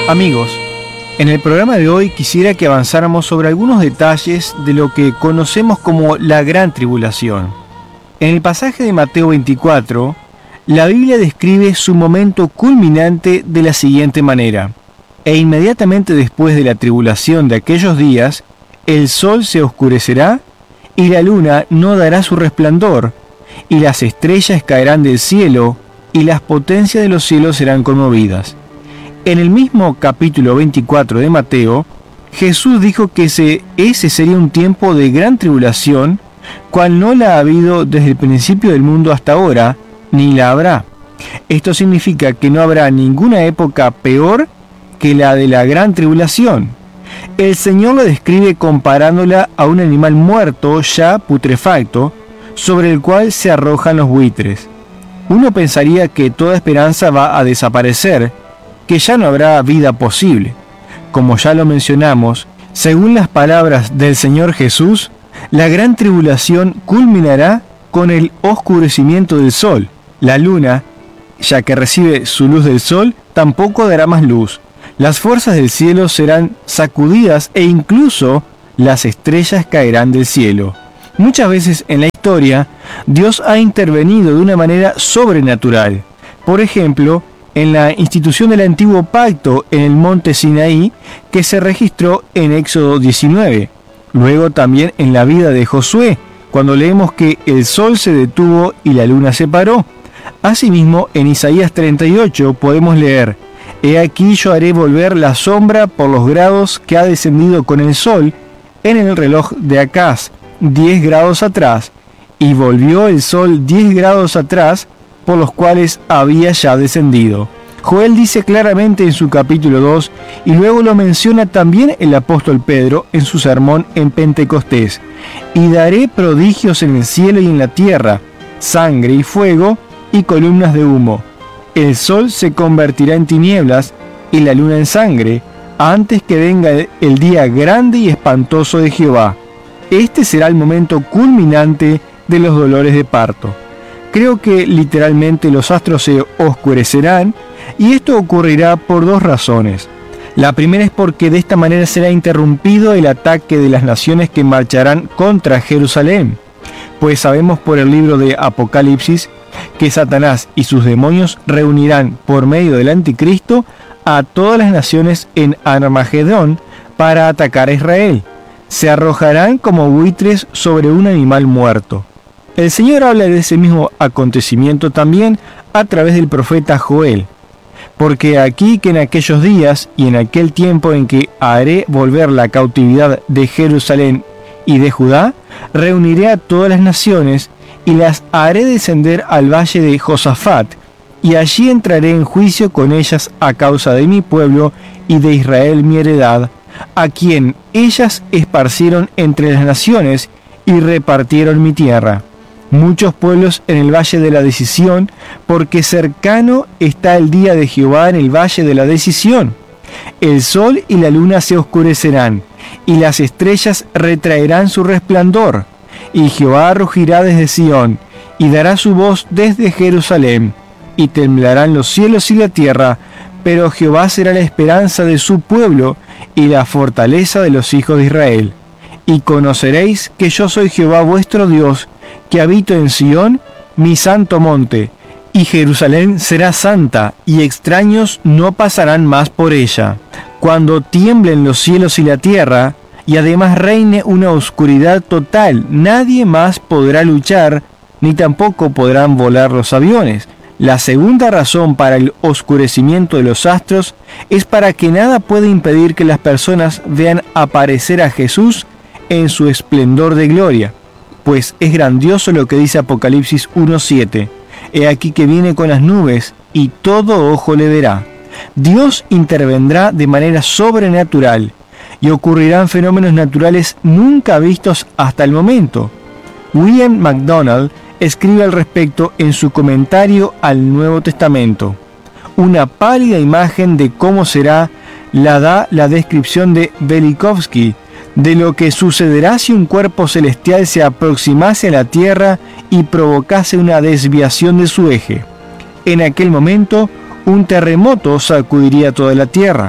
Amigos, en el programa de hoy quisiera que avanzáramos sobre algunos detalles de lo que conocemos como la Gran Tribulación. En el pasaje de Mateo 24, la Biblia describe su momento culminante de la siguiente manera: e inmediatamente después de la tribulación de aquellos días, el sol se oscurecerá y la luna no dará su resplandor, y las estrellas caerán del cielo y las potencias de los cielos serán conmovidas. En el mismo capítulo 24 de Mateo, Jesús dijo que ese sería un tiempo de gran tribulación, cual no la ha habido desde el principio del mundo hasta ahora, ni la habrá. Esto significa que no habrá ninguna época peor que la de la gran tribulación. El Señor la describe comparándola a un animal muerto ya putrefacto, sobre el cual se arrojan los buitres. Uno pensaría que toda esperanza va a desaparecer, que ya no habrá vida posible. Como ya lo mencionamos, según las palabras del Señor Jesús, la gran tribulación culminará con el oscurecimiento del sol. La luna, ya que recibe su luz del sol, tampoco dará más luz. Las fuerzas del cielo serán sacudidas e incluso las estrellas caerán del cielo. Muchas veces en la historia, Dios ha intervenido de una manera sobrenatural. Por ejemplo, en la institución del antiguo pacto en el monte Sinaí, que se registró en Éxodo 19. Luego también en la vida de Josué, cuando leemos que el sol se detuvo y la luna se paró. Asimismo, en Isaías 38 podemos leer: «He aquí yo haré volver la sombra por los grados que ha descendido con el sol en el reloj de Acaz, 10 grados atrás, y volvió el sol 10 grados atrás, por los cuales había ya descendido». Joel dice claramente en su capítulo 2, y luego lo menciona también el apóstol Pedro en su sermón en Pentecostés: «Y daré prodigios en el cielo y en la tierra, sangre y fuego y columnas de humo. El sol se convertirá en tinieblas y la luna en sangre, antes que venga el día grande y espantoso de Jehová. Este será el momento culminante de los dolores de parto». Creo que literalmente los astros se oscurecerán, y esto ocurrirá por dos razones. La primera es porque de esta manera será interrumpido el ataque de las naciones que marcharán contra Jerusalén, pues sabemos por el libro de Apocalipsis que Satanás y sus demonios reunirán por medio del anticristo a todas las naciones en Armagedón para atacar a Israel. Se arrojarán como buitres sobre un animal muerto. El Señor habla de ese mismo acontecimiento también a través del profeta Joel. «Porque aquí que en aquellos días y en aquel tiempo en que haré volver la cautividad de Jerusalén y de Judá, reuniré a todas las naciones y las haré descender al valle de Josafat, y allí entraré en juicio con ellas a causa de mi pueblo y de Israel mi heredad, a quien ellas esparcieron entre las naciones y repartieron mi tierra. Muchos pueblos en el valle de la decisión, porque cercano está el día de Jehová en el valle de la decisión. El sol y la luna se oscurecerán, y las estrellas retraerán su resplandor. Y Jehová rugirá desde Sión, y dará su voz desde Jerusalén, y temblarán los cielos y la tierra, pero Jehová será la esperanza de su pueblo, y la fortaleza de los hijos de Israel. Y conoceréis que yo soy Jehová vuestro Dios, que habito en Sión, mi santo monte, y Jerusalén será santa, y extraños no pasarán más por ella. Cuando tiemblen los cielos y la tierra, y además reine una oscuridad total, nadie más podrá luchar, ni tampoco podrán volar los aviones. La segunda razón para el oscurecimiento de los astros es para que nada pueda impedir que las personas vean aparecer a Jesús en su esplendor de gloria. Pues es grandioso lo que dice Apocalipsis 1:7. He aquí que viene con las nubes, y todo ojo le verá. Dios intervendrá de manera sobrenatural, y ocurrirán fenómenos naturales nunca vistos hasta el momento. William MacDonald escribe al respecto en su comentario al Nuevo Testamento. Una pálida imagen de cómo será la da la descripción de Velikovsky, de lo que sucederá si un cuerpo celestial se aproximase a la Tierra y provocase una desviación de su eje. En aquel momento, un terremoto sacudiría toda la Tierra.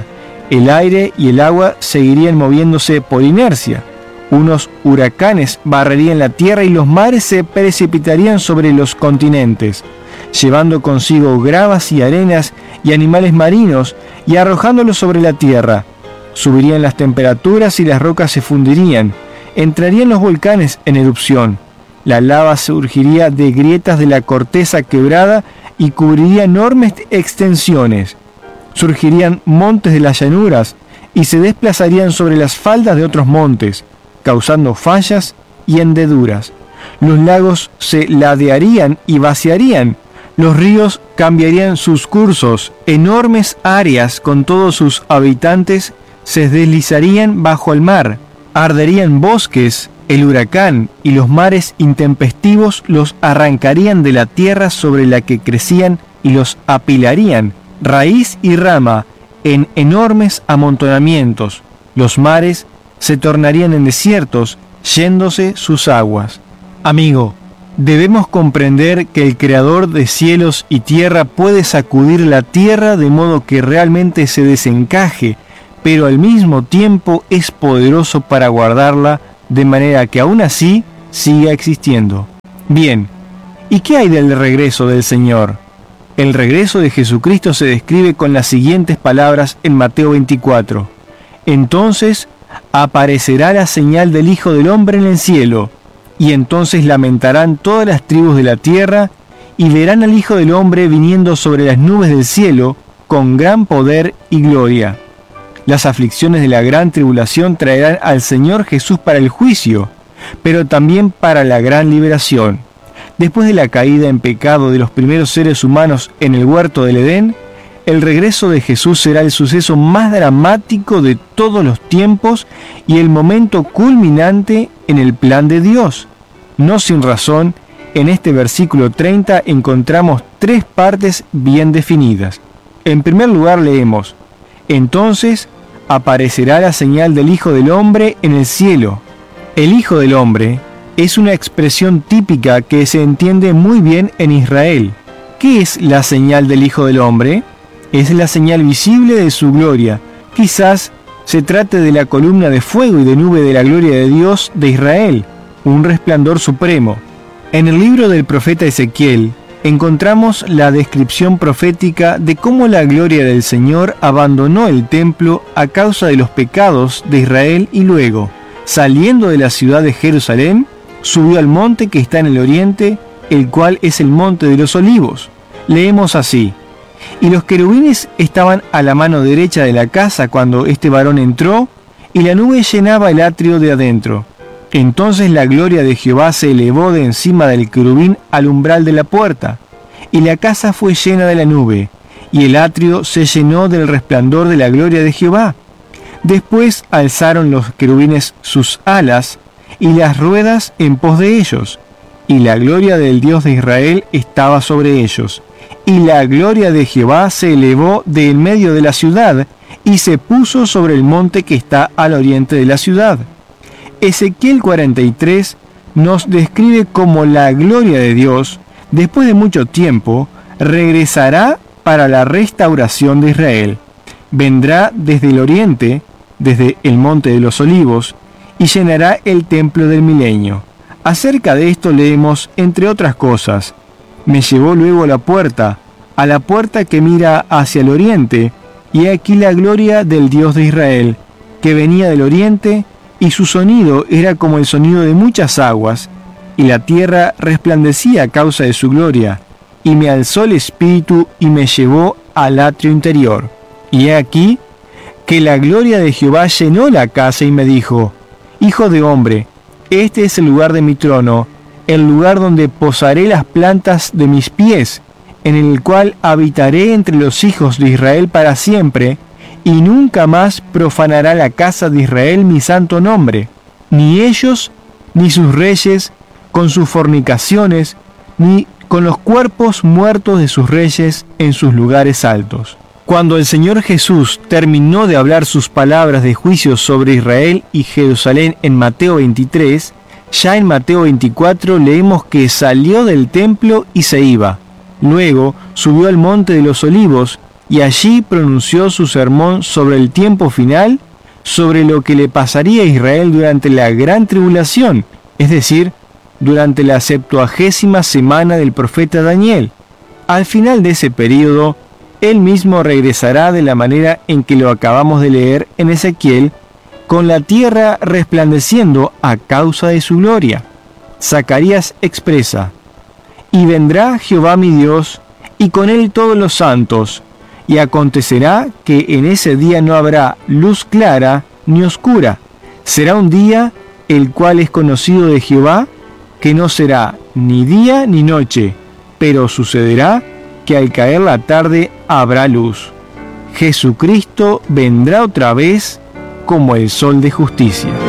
El aire y el agua seguirían moviéndose por inercia. Unos huracanes barrerían la tierra y los mares se precipitarían sobre los continentes, llevando consigo gravas y arenas y animales marinos y arrojándolos sobre la tierra. Subirían las temperaturas y las rocas se fundirían. Entrarían los volcanes en erupción. La lava surgiría de grietas de la corteza quebrada y cubriría enormes extensiones. Surgirían montes de las llanuras y se desplazarían sobre las faldas de otros montes, causando fallas y hendeduras. Los lagos se ladearían y vaciarían. Los ríos cambiarían sus cursos. Enormes áreas con todos sus habitantes se deslizarían bajo el mar. Arderían bosques. El huracán y los mares intempestivos los arrancarían de la tierra sobre la que crecían y los apilarían, raíz y rama, en enormes amontonamientos. Los mares se tornarían en desiertos, yéndose sus aguas. Amigo, debemos comprender que el Creador de cielos y tierra puede sacudir la tierra de modo que realmente se desencaje, pero al mismo tiempo es poderoso para guardarla de manera que aún así siga existiendo. Bien, ¿y qué hay del regreso del Señor? El regreso de Jesucristo se describe con las siguientes palabras en Mateo 24. Entonces aparecerá la señal del Hijo del Hombre en el cielo, y entonces lamentarán todas las tribus de la tierra, y verán al Hijo del Hombre viniendo sobre las nubes del cielo con gran poder y gloria. Las aflicciones de la gran tribulación traerán al Señor Jesús para el juicio, pero también para la gran liberación. Después de la caída en pecado de los primeros seres humanos en el huerto del Edén, el regreso de Jesús será el suceso más dramático de todos los tiempos y el momento culminante en el plan de Dios. No sin razón, en este versículo 30 encontramos tres partes bien definidas. En primer lugar leemos: entonces aparecerá la señal del Hijo del Hombre en el cielo. El Hijo del Hombre es una expresión típica que se entiende muy bien en Israel. ¿Qué es la señal del Hijo del Hombre? Es la señal visible de su gloria. Quizás se trate de la columna de fuego y de nube de la gloria de Dios de Israel, un resplandor supremo. En el libro del profeta Ezequiel encontramos la descripción profética de cómo la gloria del Señor abandonó el templo a causa de los pecados de Israel y luego, saliendo de la ciudad de Jerusalén, subió al monte que está en el oriente, el cual es el monte de los olivos. Leemos así: y los querubines estaban a la mano derecha de la casa cuando este varón entró, y la nube llenaba el atrio de adentro. Entonces la gloria de Jehová se elevó de encima del querubín al umbral de la puerta, y la casa fue llena de la nube, y el atrio se llenó del resplandor de la gloria de Jehová. Después alzaron los querubines sus alas, y las ruedas en pos de ellos, y la gloria del Dios de Israel estaba sobre ellos. Y la gloria de Jehová se elevó de en medio de la ciudad, y se puso sobre el monte que está al oriente de la ciudad. Ezequiel 43 nos describe cómo la gloria de Dios, después de mucho tiempo, regresará para la restauración de Israel. Vendrá desde el oriente, desde el monte de los olivos, y llenará el templo del milenio. Acerca de esto leemos, entre otras cosas: me llevó luego a la puerta que mira hacia el oriente, y aquí la gloria del Dios de Israel, que venía del oriente, y su sonido era como el sonido de muchas aguas, y la tierra resplandecía a causa de su gloria, y me alzó el espíritu y me llevó al atrio interior. Y he aquí que la gloria de Jehová llenó la casa y me dijo: hijo de hombre, este es el lugar de mi trono, el lugar donde posaré las plantas de mis pies, en el cual habitaré entre los hijos de Israel para siempre, y nunca más profanará la casa de Israel mi santo nombre, ni ellos, ni sus reyes, con sus fornicaciones, ni con los cuerpos muertos de sus reyes en sus lugares altos. Cuando el Señor Jesús terminó de hablar sus palabras de juicio sobre Israel y Jerusalén en Mateo 23, ya en Mateo 24 leemos que salió del templo y se iba. Luego subió al monte de los olivos, y allí pronunció su sermón sobre el tiempo final, sobre lo que le pasaría a Israel durante la gran tribulación, es decir, durante la 70ª semana del profeta Daniel. Al final de ese período, él mismo regresará de la manera en que lo acabamos de leer en Ezequiel, con la tierra resplandeciendo a causa de su gloria. Zacarías expresa: y vendrá Jehová mi Dios, y con él todos los santos, y acontecerá que en ese día no habrá luz clara ni oscura. Será un día el cual es conocido de Jehová, que no será ni día ni noche, pero sucederá que al caer la tarde habrá luz. Jesucristo vendrá otra vez como el sol de justicia.